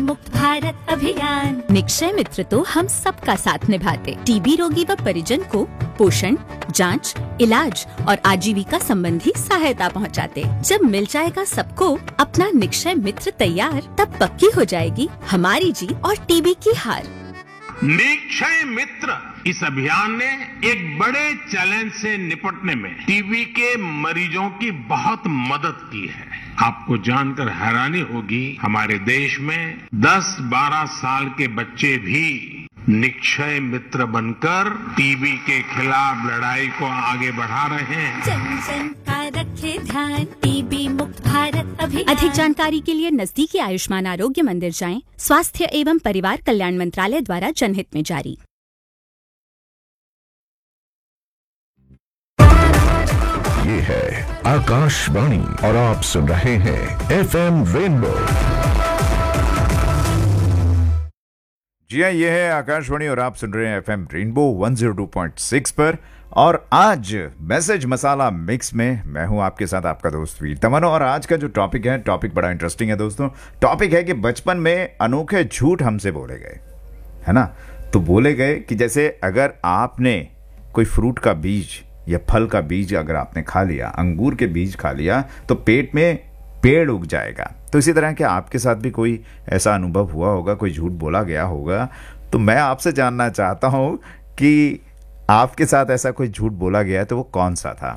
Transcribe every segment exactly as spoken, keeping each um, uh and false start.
मुक्त भारत अभियान। निक्षय मित्र तो हम सबका साथ निभाते, टीबी रोगी व परिजन को पोषण, जांच, इलाज और आजीविका संबंधी सहायता पहुंचाते। जब मिल जाएगा सबको अपना निक्षय मित्र तैयार, तब पक्की हो जाएगी हमारी जीत और टीबी की हार। निक्षय मित्र इस अभियान ने एक बड़े चैलेंज से निपटने में टीबी के मरीजों की बहुत मदद की है। आपको जानकर हैरानी होगी, हमारे देश में दस बारह साल के बच्चे भी निक्षय मित्र बनकर टीबी के खिलाफ लड़ाई को आगे बढ़ा रहे हैं। जन जन का रखे ध्यान, टीबी मुक्त भारत अभियान। अधिक जानकारी के लिए नजदीकी आयुष्मान आरोग्य मंदिर जाएं। स्वास्थ्य एवं परिवार कल्याण मंत्रालय द्वारा जनहित में जारी। ये है आकाशवाणी और आप सुन रहे हैं एफ एम रेनबो। जी हाँ, ये है आकाशवाणी और आप सुन रहे हैं F M rainbow one zero two point six पर। और आज मैसेज मसाला मिक्स में मैं हूं आपके साथ आपका दोस्त वीर तमन। और आज का जो टॉपिक है, टॉपिक बड़ा इंटरेस्टिंग है दोस्तों। टॉपिक है कि बचपन में अनोखे झूठ हमसे बोले गए, है ना। तो बोले गए कि जैसे अगर आपने कोई फ्रूट का बीज या फल का बीज अगर आपने खा लिया, अंगूर के बीज खा लिया, तो पेट में पेड़ उग जाएगा। तो इसी तरह के आपके साथ भी कोई ऐसा अनुभव हुआ होगा, कोई झूठ बोला गया होगा। तो मैं आपसे जानना चाहता हूं कि आपके साथ ऐसा कोई झूठ बोला गया है तो वो कौन सा था।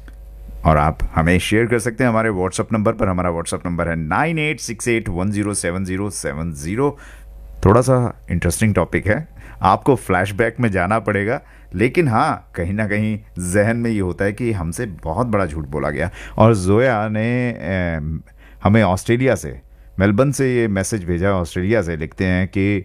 और आप हमें शेयर कर सकते हैं हमारे व्हाट्सएप नंबर पर। हमारा व्हाट्सएप नंबर है nine eight six eight one zero seven zero seven zero. थोड़ा सा इंटरेस्टिंग टॉपिक है, आपको फ्लैशबैक में जाना पड़ेगा, लेकिन हाँ, कहीं ना कहीं जहन में ये होता है कि हमसे बहुत बड़ा झूठ बोला गया। और जोया ने ए, हमें ऑस्ट्रेलिया से, मेलबर्न से ये मैसेज भेजा। ऑस्ट्रेलिया से लिखते हैं कि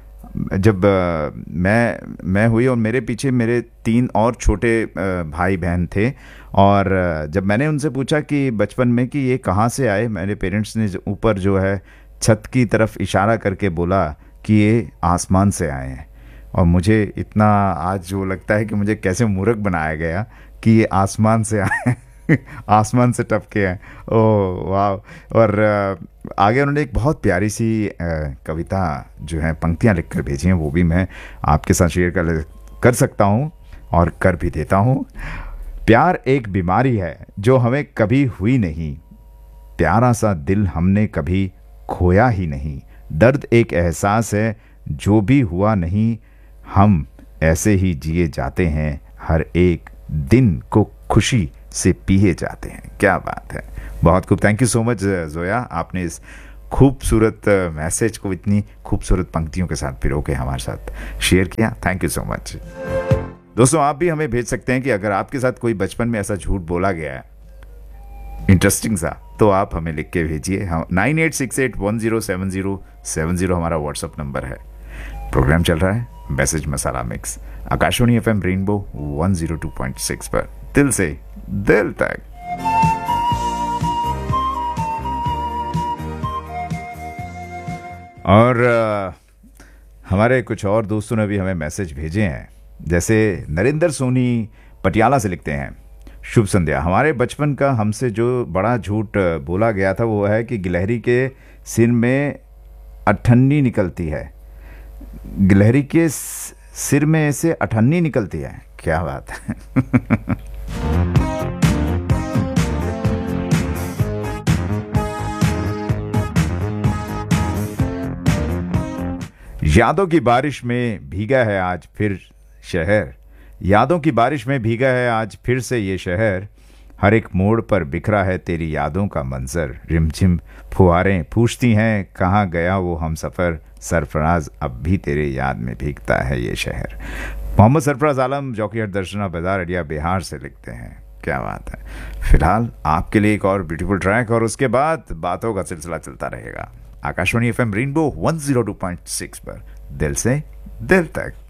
जब आ, मैं मैं हुई और मेरे पीछे मेरे तीन और छोटे आ, भाई बहन थे। और आ, जब मैंने उनसे पूछा कि बचपन में कि ये कहाँ से आए, मेरे पेरेंट्स ने ऊपर जो है छत की तरफ इशारा करके बोला कि ये आसमान से आए हैं। और मुझे इतना आज वो लगता है कि मुझे कैसे मूर्ख बनाया गया कि ये आसमान से आए आसमान से टपके हैं। ओह वाह। और आगे उन्होंने एक बहुत प्यारी सी कविता जो है पंक्तियां लिखकर भेजी हैं, वो भी मैं आपके साथ शेयर कर कर सकता हूँ और कर भी देता हूँ। प्यार एक बीमारी है जो हमें कभी हुई नहीं, प्यारा सा दिल हमने कभी खोया ही नहीं। दर्द एक एहसास है जो भी हुआ नहीं, हम ऐसे ही जिए जाते हैं, हर एक दिन को खुशी से पिए जाते हैं। क्या बात है, बहुत खूब। Thank you so much Zoya, आपने इस खूबसूरत मैसेज को इतनी खूबसूरत पंक्तियों के साथ पिरो के हमारे साथ शेयर किया। Thank you so much. दोस्तों, आप भी हमें भेज सकते हैं कि अगर आपके साथ कोई बचपन में ऐसा झूठ बोला गया है इंटरेस्टिंग सा, तो आप हमें लिख के भेजिए। हम nine eight six eight one zero seven zero seven zero हमारा व्हाट्सएप नंबर है। प्रोग्राम चल रहा है मैसेज मसाला mix, Akashvani F M rainbow one zero two point six पर, दिल से दिल तक। और आ, हमारे कुछ और दोस्तों ने भी हमें मैसेज भेजे हैं। जैसे नरेंद्र सोनी पटियाला से लिखते हैं, शुभ संध्या। हमारे बचपन का हमसे जो बड़ा झूठ बोला गया था वो है कि गिलहरी के सिर में अठन्नी निकलती है। गिलहरी के सिर में से अठन्नी निकलती है, क्या बात है। यादों की बारिश में भीगा है आज फिर शहर, यादों की बारिश में भीगा है आज फिर से ये शहर, हर एक मोड़ पर बिखरा है तेरी यादों का मंजर, रिमझिम फुहारें पूछती हैं कहाँ गया वो हम सफ़र, सरफराज अब भी तेरे याद में भीगता है ये शहर। मोहम्मद सरफराज आलम जौकीहट दर्शना बाजार अडिया बिहार से लिखते हैं। क्या बात है। फिलहाल आपके लिए एक और ब्यूटीफुल ट्रैक और उसके बाद बातों का सिलसिला चलता रहेगा। Akashvani F M rainbow one zero two point six पर, दिल से दिल तक।